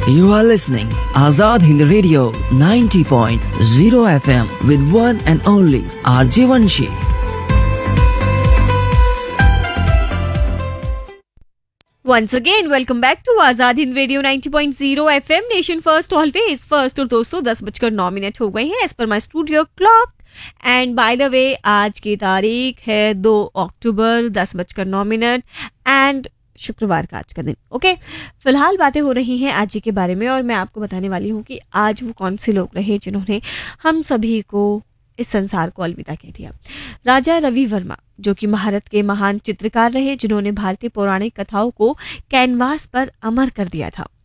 You are listening Azad Hind Radio 90.0 FM with one and only RJ Vanshi. Once again, welcome back to Azad Hind Radio 90.0 FM, Nation First, always first. और दोस्तों 10:09 हो गए हैं as per my studio clock. And by the way आज की तारीख है 2 अक्टूबर 10:09 and शुक्रवार का आज का दिन. ओके, फिलहाल बातें हो रही हैं आज जी के बारे में और मैं आपको बताने वाली हूँ कि आज वो कौन से लोग रहे जिन्होंने हम सभी को इस संसार को अलविदा कह दिया. राजा रवि वर्मा, जो कि भारत के महान चित्रकार रहे, जिन्होंने भारतीय पौराणिक कथाओं को कैनवास पर अमर कर दिया था.